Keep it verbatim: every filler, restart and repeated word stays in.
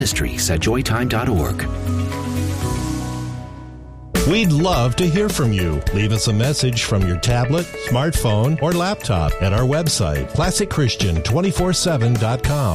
Ministries at joytime dot org. We'd love to hear from you. Leave us a message from your tablet, smartphone, or laptop at our website, classic christian two forty-seven dot com.